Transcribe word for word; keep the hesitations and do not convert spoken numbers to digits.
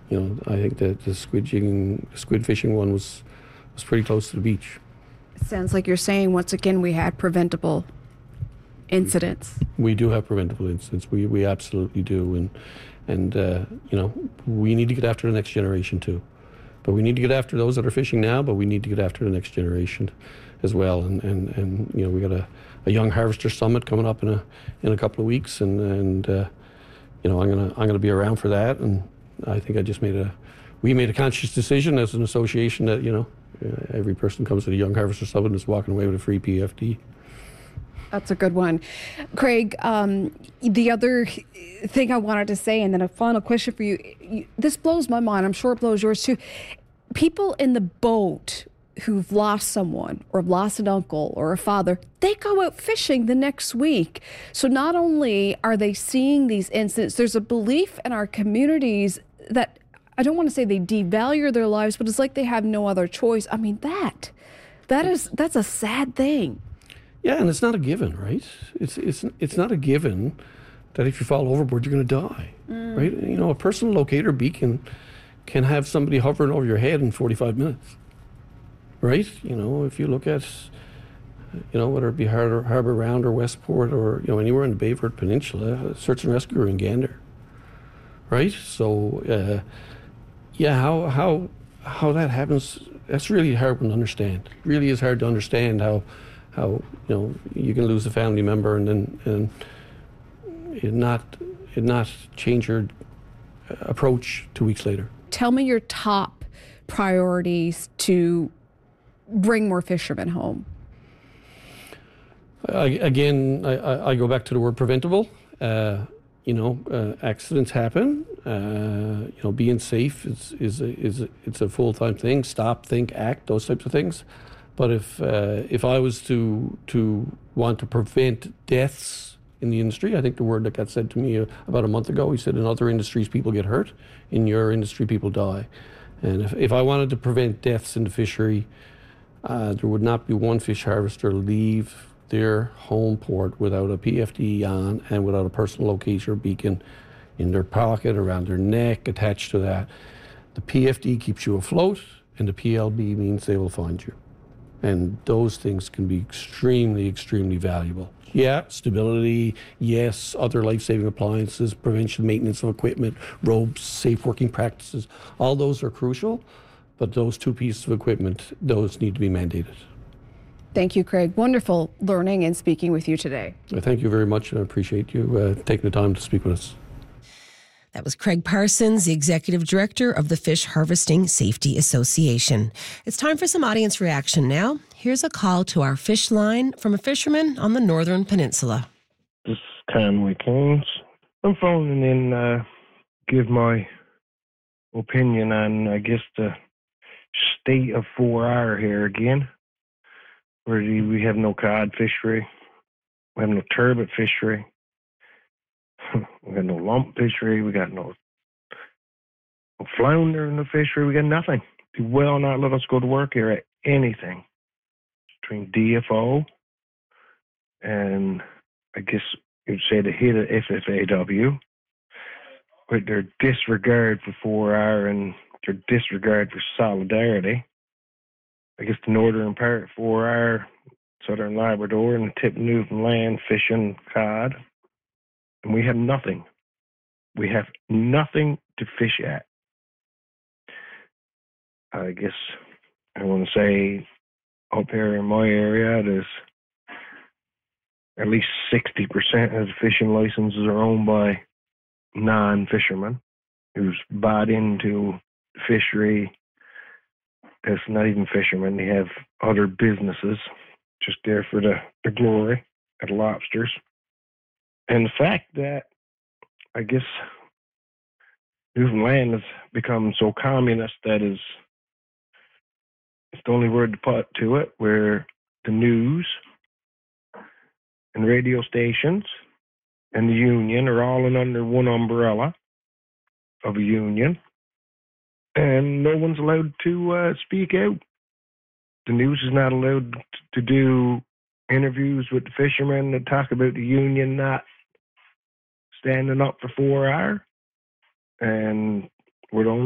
you know, I think that the squid jigging, squid fishing one was was pretty close to the beach. It sounds like you're saying once again we had preventable incidents. We do have preventable incidents. We we absolutely do, and and uh, you know, we need to get after the next generation too. But we need to get after those that are fishing now. But we need to get after the next generation as well. And and, and you know, we got a, a young harvester summit coming up in a in a couple of weeks, and and uh, you know, I'm gonna I'm gonna be around for that. And I think I just made a we made a conscious decision as an association that, you know, uh, every person comes to the Young Harvester Summit and is walking away with a free P F D. That's a good one. Craig, um, the other thing I wanted to say, and then a final question for you, you, this blows my mind, I'm sure it blows yours too. People in the boat who've lost someone or lost an uncle or a father, they go out fishing the next week. So not only are they seeing these incidents, there's a belief in our communities that, I don't want to say they devalue their lives, but it's like they have no other choice. I mean, that, that is, that's a sad thing. Yeah, and it's not a given, right? It's it's it's not a given that if you fall overboard, you're going to die, mm. right? You know, a personal locator beacon can have somebody hovering over your head in forty-five minutes, right? You know, if you look at, you know, whether it be Harbour, Harbour Round or Westport or, you know, anywhere in the Bayford Peninsula, search and rescue are in Gander, right? So, uh, yeah, how how how that happens, that's really hard to understand. It really is hard to understand how. How, you know, you can lose a family member and then and it not it not change your approach two weeks later. Tell me your top priorities to bring more fishermen home. I, again, I, I go back to the word preventable. Uh, you know, uh, accidents happen. Uh, you know, being safe is is a, is a, it's a full time thing. Stop, think, act. Those types of things. But if uh, if I was to to want to prevent deaths in the industry, I think the word that got said to me uh, about a month ago, he said in other industries people get hurt, in your industry people die. And if, if I wanted to prevent deaths in the fishery, uh, there would not be one fish harvester leave their home port without a P F D on and without a personal locator beacon in their pocket, around their neck, attached to that. The P F D keeps you afloat, and the P L B means they will find you. And those things can be extremely, extremely valuable. Yeah, stability, yes, other life-saving appliances, prevention, maintenance of equipment, ropes, safe working practices, all those are crucial, but those two pieces of equipment, those need to be mandated. Thank you, Craig. Wonderful learning and speaking with you today. Thank you very much, and I appreciate you uh, taking the time to speak with us. That was Craig Parsons, the Executive Director of the Fish Harvesting Safety Association. It's time for some audience reaction now. Here's a call to our fish line from a fisherman on the Northern Peninsula. This is Conway Keynes. I'm phoning in uh give my opinion on, I guess, the state of four R here again, where we have no cod fishery, we have no turbot fishery, we got no lump fishery, we got no, no flounder in the fishery, we got nothing. They will not let us go to work here at anything. Between D F O and, I guess you'd say, the head of F F A W, with their disregard for four R and their disregard for solidarity. I guess the northern part of four R, southern Labrador and the tip of Newfoundland fishing cod. And we have nothing. We have nothing to fish at. I guess I want to say up here in my area, there's at least sixty percent of the fishing licenses are owned by non-fishermen who's bought into the fishery. It's not even fishermen. They have other businesses just there for the, the glory of the lobsters. And the fact that, I guess, Newfoundland has become so communist that is, it's the only word to put to it, where the news and radio stations and the union are all in under one umbrella of a union, and no one's allowed to uh, speak out. The news is not allowed to do interviews with the fishermen that talk about the union not standing up for four R, and we're the only